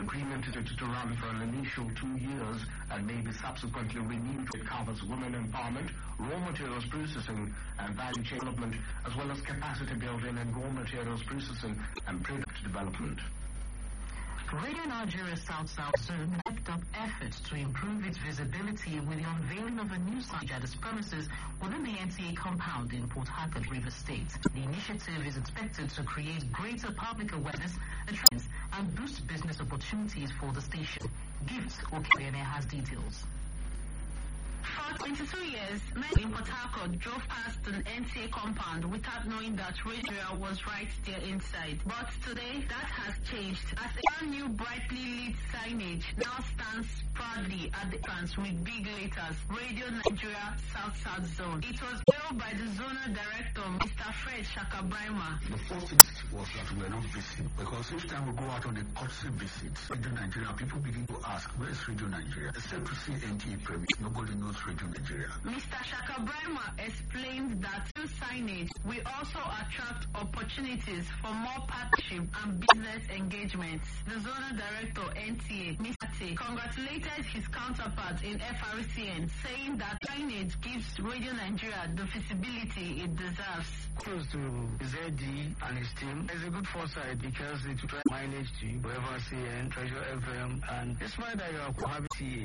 agreement is to run for an initial 2 years and may be subsequently renewed. It covers women empowerment, raw materials processing and value chain development, as well as capacity building and raw materials processing and product development. Radio Nigeria South-South Zone stepped up efforts to improve its visibility with the unveiling of a new signage at its premises within the NTA compound in Port Harcourt, Rivers State. The initiative is expected to create greater public awareness and boost business opportunities for the station. Gifts Okene has details. For 22 years, men in Port Harcourt drove past an NTA compound without knowing that Radio was right there inside. But today, that has changed as a new brightly lit signage now stands proudly at the entrance with big letters, Radio Nigeria South-South Zone. It was built by the zonal director, Mr. Fred Shakabrima. The first thing was that we were not busy, because each time we go out on a courtesy visit, Radio Nigeria, people begin to ask, where is Radio Nigeria? Except to see NTA premise, nobody knows Radio Nigeria. Mr. Shakabrima explained that through signage, we also attract opportunities for more partnership and business engagements. The zonal director, NTA, Mr. T, congratulated his counterpart in FRCN, saying that signage gives Radio Nigeria the visibility it deserves. Close to ZD and his team, it's a good foresight because it will try mileage to FRCN, Treasure FM, and despite that you are cohabiting